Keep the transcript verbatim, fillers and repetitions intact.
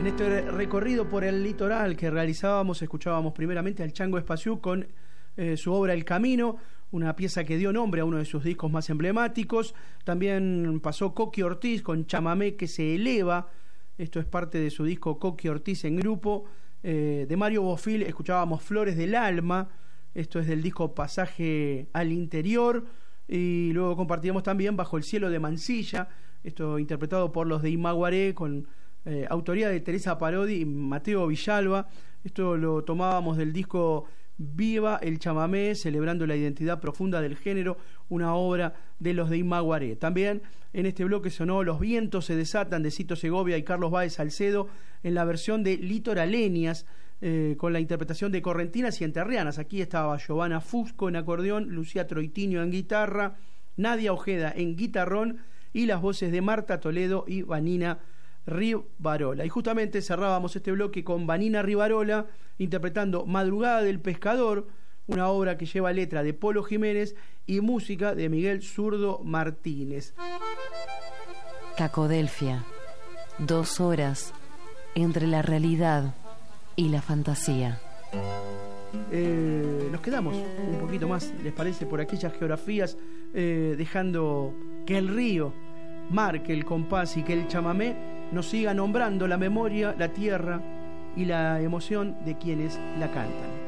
En este recorrido por el litoral que realizábamos, escuchábamos primeramente al Chango Espaciú con eh, su obra El Camino, una pieza que dio nombre a uno de sus discos más emblemáticos. También pasó Coqui Ortiz con Chamamé que se eleva, esto es parte de su disco Coqui Ortiz en grupo. Eh, de Mario Bofill escuchábamos Flores del Alma, esto es del disco Pasaje al Interior. Y luego compartíamos también Bajo el Cielo de Mansilla, esto interpretado por los de Imaguaré con eh, autoría de Teresa Parodi y Mateo Villalba. Esto lo tomábamos del disco Viva el Chamamé, celebrando la identidad profunda del género, una obra de los de Imaguaré. También en este bloque sonó Los vientos se desatan de Cito Segovia y Carlos Báez Salcedo en la versión de Litoraleñas, eh, con la interpretación de correntinas y enterrianas. Aquí estaba Giovanna Fusco en acordeón, Lucía Troitiño en guitarra, Nadia Ojeda en guitarrón y las voces de Marta Toledo y Vanina Rivarola. Y justamente cerrábamos este bloque con Vanina Rivarola interpretando Madrugada del Pescador, una obra que lleva letra de Polo Jiménez y música de Miguel Zurdo Martínez. Cacodelfia, dos horas entre la realidad y la fantasía. Eh, nos quedamos un poquito más, ¿les parece? Por aquellas geografías, eh, dejando que el río marque el compás y que el chamamé nos siga nombrando la memoria, la tierra y la emoción de quienes la cantan.